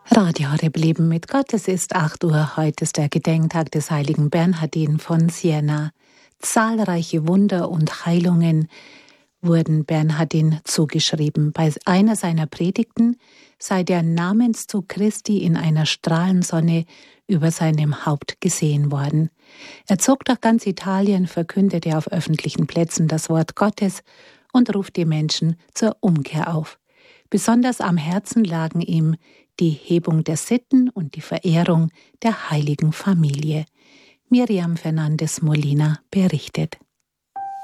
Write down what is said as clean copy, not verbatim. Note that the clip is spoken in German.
Radio Horeb Leben mit Gott, es ist 8 Uhr, heute ist der Gedenktag des heiligen Bernhardin von Siena. Zahlreiche Wunder und Heilungen wurden Bernhardin zugeschrieben. Bei einer seiner Predigten sei der Namenszug Christi in einer Strahlensonne über seinem Haupt gesehen worden. Er zog durch ganz Italien, verkündete auf öffentlichen Plätzen das Wort Gottes und ruft die Menschen zur Umkehr auf. Besonders am Herzen lagen ihm die Hebung der Sitten und die Verehrung der heiligen Familie. Miriam Fernandes Molina berichtet.